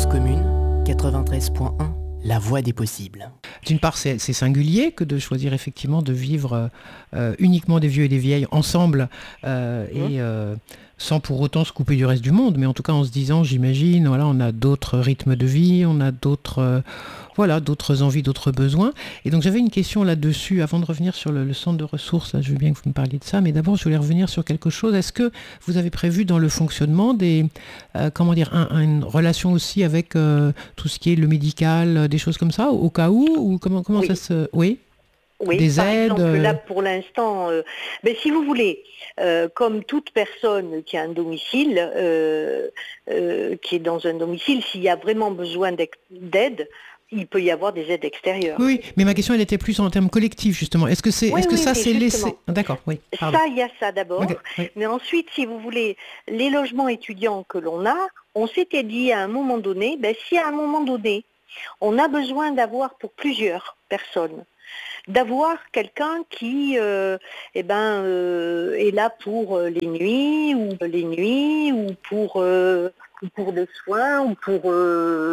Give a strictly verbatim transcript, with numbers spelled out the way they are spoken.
Cause commune, quatre-vingt-treize point un, la voie des possibles. D'une part, c'est, c'est singulier que de choisir effectivement de vivre euh, uniquement des vieux et des vieilles ensemble euh, Mmh. et euh, sans pour autant se couper du reste du monde, mais en tout cas en se disant, j'imagine, voilà, on a d'autres rythmes de vie, on a d'autres, euh, voilà, d'autres envies, d'autres besoins. Et donc j'avais une question là-dessus, avant de revenir sur le, le centre de ressources, là, je veux bien que vous me parliez de ça, mais d'abord je voulais revenir sur quelque chose. Est-ce que vous avez prévu dans le fonctionnement des, euh, comment dire, un, un, une relation aussi avec euh, tout ce qui est le médical, euh, des choses comme ça, au cas où, ou comment, comment Oui. ça se... Oui. Oui, Des par aides, exemple, euh, là pour l'instant, euh, ben, si vous voulez, euh, comme toute personne qui a un domicile, euh, euh, qui est dans un domicile, s'il y a vraiment besoin d'ex- d'aide, il peut y avoir des aides extérieures. Oui, mais ma question elle était plus en termes collectifs justement. Est-ce que c'est, Oui, est-ce que oui, ça oui, c'est justement. laissé? Ah, d'accord, oui. Pardon. Ça, il y a ça d'abord. Ok, oui. Mais ensuite, si vous voulez, les logements étudiants que l'on a, on s'était dit à un moment donné, ben, si à un moment donné, on a besoin d'avoir pour plusieurs personnes, d'avoir quelqu'un qui euh, eh ben, euh, est là pour euh, les nuits, ou les nuits, ou pour, euh, ou pour des soins, ou pour... euh,